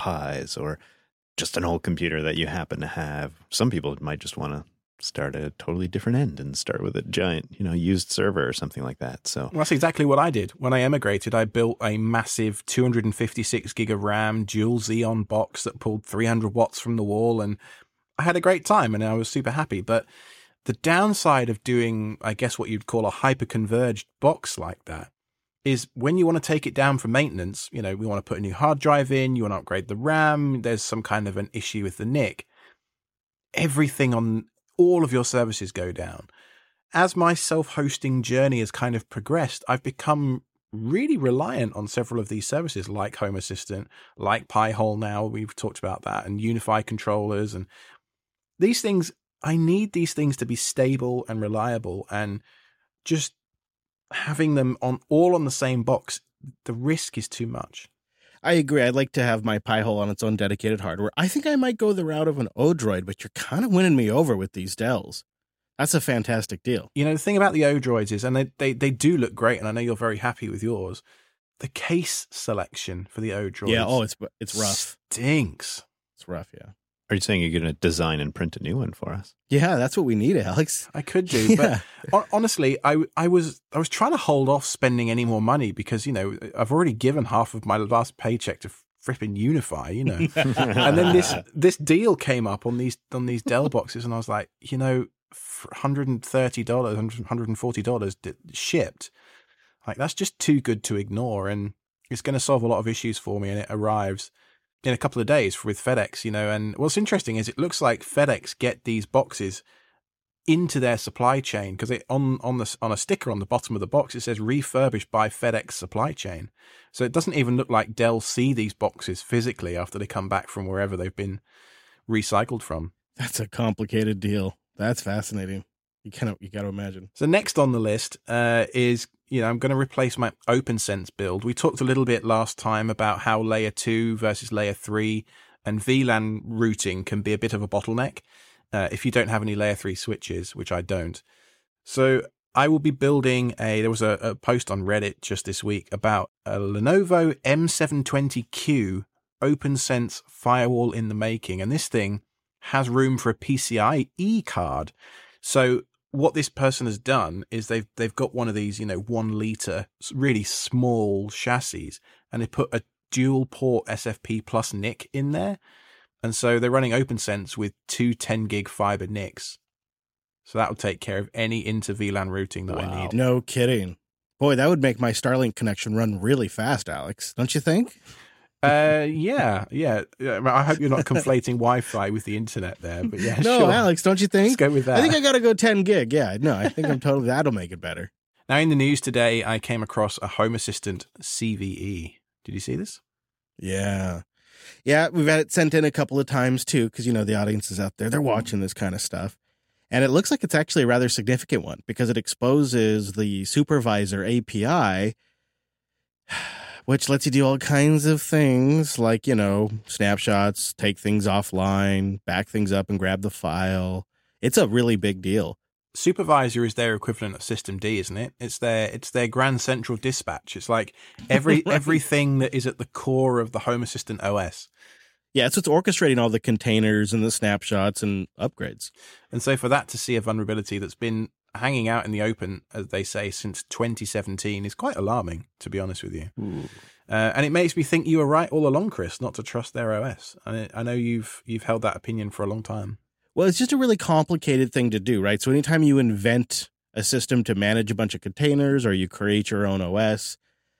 Pis or just an old computer that you happen to have. Some people might just want to start at a totally different end and start with a giant, used server or something like that. So well, that's exactly what I did. When I emigrated, I built a massive 256 gig of RAM dual Xeon box that pulled 300 watts from the wall, and I had a great time and I was super happy. But the downside of doing, I guess, what you'd call a hyper-converged box like that is when you want to take it down for maintenance, we want to put a new hard drive in, you want to upgrade the RAM, there's some kind of an issue with the NIC. Everything on all of your services go down. As my self-hosting journey has kind of progressed, I've become really reliant on several of these services like Home Assistant, like Pi-hole now, we've talked about that, and Unify controllers. And these things, I need these things to be stable and reliable, and just having them all on the same box, the risk is too much. I agree. I'd like to have my Pi-hole on its own dedicated hardware. I think I might go the route of an Odroid, but you're kind of winning me over with these Dells. That's a fantastic deal. The thing about the Odroids is, and they do look great, and I know you're very happy with yours, the case selection for the Odroids. Yeah, it's rough. Stinks. It's rough, yeah. Are you saying you're going to design and print a new one for us? Yeah, that's what we need, Alex. I could do, but honestly, I was trying to hold off spending any more money because, I've already given half of my last paycheck to fripping Unify, And then this deal came up on these Dell boxes, and I was like, for $130, $140 shipped. Like, that's just too good to ignore, and it's going to solve a lot of issues for me, and it arrives in a couple of days with FedEx, and what's interesting is it looks like FedEx get these boxes into their supply chain because on a sticker on the bottom of the box, it says refurbished by FedEx supply chain. So it doesn't even look like Dell see these boxes physically after they come back from wherever they've been recycled from. That's a complicated deal. That's fascinating. You got to imagine. So next on the list is, I'm going to replace my OpenSense build. We talked a little bit last time about how layer 2 versus layer 3 and VLAN routing can be a bit of a bottleneck if you don't have any layer 3 switches, which I don't. So I will be building there was a post on Reddit just this week about a Lenovo M720Q OpenSense firewall in the making. And this thing has room for a PCIe card. So what this person has done is they've got one of these, 1 liter, really small chassis, and they put a dual port SFP plus NIC in there. And so they're running OpenSense with 2 10 gig fiber NICs. So that will take care of any inter VLAN routing that I need. No kidding. Boy, that would make my Starlink connection run really fast, Alex. Don't you think? Yeah. I hope you're not conflating Wi-Fi with the internet there, but yeah, no, sure. Alex, don't you think? Let's go with that. I think I got to go 10 gig. Yeah, no, I think that'll make it better. Now, in the news today, I came across a Home Assistant CVE. Did you see this? Yeah. Yeah, we've had it sent in a couple of times too, because, the audience is out there. They're watching this kind of stuff. And it looks like it's actually a rather significant one because it exposes the supervisor API, which lets you do all kinds of things like, snapshots, take things offline, back things up and grab the file. It's a really big deal. Supervisor is their equivalent of Systemd, isn't it? It's their Grand Central Dispatch. It's like everything that is at the core of the Home Assistant OS. Yeah, so it's orchestrating all the containers and the snapshots and upgrades. And so for that to see a vulnerability that's been hanging out in the open, as they say, since 2017 is quite alarming, to be honest with you. And it makes me think you were right all along, Chris, not to trust their OS. I know you've held that opinion for a long time. Well, it's just a really complicated thing to do, right? So anytime you invent a system to manage a bunch of containers or you create your own OS,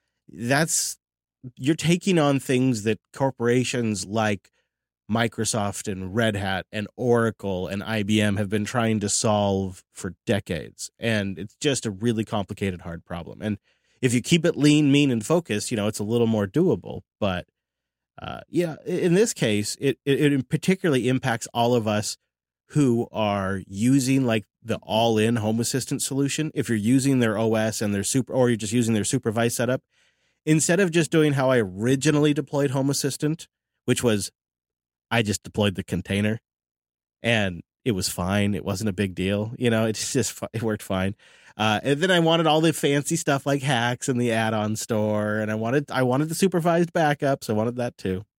you're taking on things that corporations like Microsoft and Red Hat and Oracle and IBM have been trying to solve for decades. And it's just a really complicated, hard problem. And if you keep it lean, mean, and focused, it's a little more doable. But in this case, it particularly impacts all of us who are using like the all-in Home Assistant solution. If you're using their OS and or you're just using their supervised setup, instead of just doing how I originally deployed Home Assistant, which was I just deployed the container and it was fine. It wasn't a big deal. It worked fine. And then I wanted all the fancy stuff like hacks and the add-on store. And I wanted the supervised backups. I wanted that too.